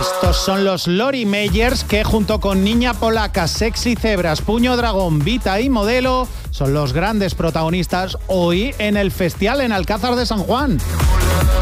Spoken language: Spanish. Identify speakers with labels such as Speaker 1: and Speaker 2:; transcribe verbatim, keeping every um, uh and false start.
Speaker 1: Estos son los Lori Meyers que junto con Niña Polaca, Sexy Zebras, Puño Dragón, Vita y Modelo son los grandes protagonistas hoy en el Festival en Alcázar de San Juan.